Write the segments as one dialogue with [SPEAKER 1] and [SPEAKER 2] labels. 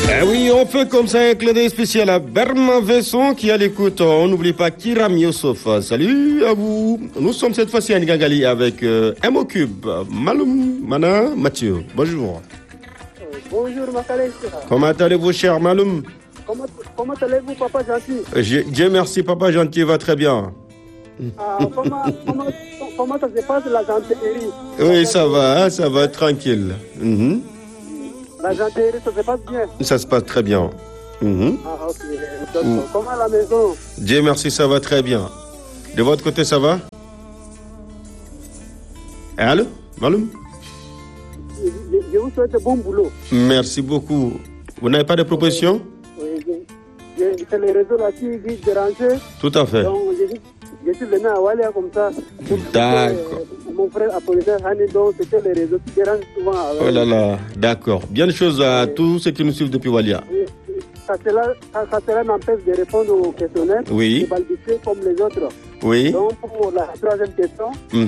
[SPEAKER 1] Eh oui, on fait comme ça un clin d'œil spécial à Berma Vesson qui est à l'écoute. On n'oublie pas Kiram Youssouf. Salut à vous. Nous sommes cette fois-ci à Ngangali avec MO Cube, Maloum, Mana, Mathieu. Bonjour.
[SPEAKER 2] Bonjour, Makale.
[SPEAKER 1] Comment allez-vous, cher Maloum?
[SPEAKER 2] Comment allez-vous, papa gentil?
[SPEAKER 1] Dieu merci, papa gentil, va très bien.
[SPEAKER 2] Comment ça se passe la gentillerie?
[SPEAKER 1] Oui, ça va, tranquille.
[SPEAKER 2] La gentillerie, ça se passe bien?
[SPEAKER 1] Ça se passe très bien.
[SPEAKER 2] Ah, ok. Donc, comment à la maison?
[SPEAKER 1] Dieu merci, ça va très bien. De votre côté, ça va? Allô, Maloum?
[SPEAKER 2] Je vous souhaite bon boulot.
[SPEAKER 1] Merci beaucoup. Vous n'avez pas de proposition?
[SPEAKER 2] Oui, c'est les réseaux là qui dérangent.
[SPEAKER 1] Tout à fait.
[SPEAKER 2] Donc, je suis venu à Walia comme ça.
[SPEAKER 1] D'accord.
[SPEAKER 2] Mon frère Apollinaire Hani, donc c'était les réseaux qui dérangent souvent.
[SPEAKER 1] Oh là là, d'accord. Bien de choses à tous ceux qui nous suivent depuis Walia.
[SPEAKER 2] Cela n'empêche de répondre aux questionnaires.
[SPEAKER 1] Oui.
[SPEAKER 2] De balbutier comme les autres.
[SPEAKER 1] Oui.
[SPEAKER 2] Donc, pour la troisième question,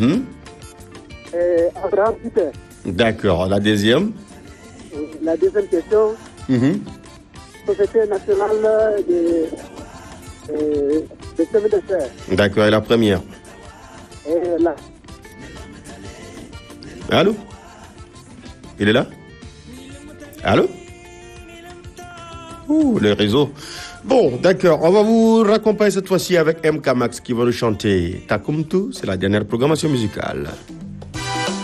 [SPEAKER 2] Abraham Peter.
[SPEAKER 1] D'accord. La deuxième?
[SPEAKER 2] La deuxième question, Société nationale de chemin de fer.
[SPEAKER 1] D'accord. Et la première?
[SPEAKER 2] Et là.
[SPEAKER 1] Allô? Il est là? Allô? Ouh, le réseau. Bon, d'accord. On va vous raccompagner cette fois-ci avec MK Max qui va nous chanter Takumtu. C'est la dernière programmation musicale.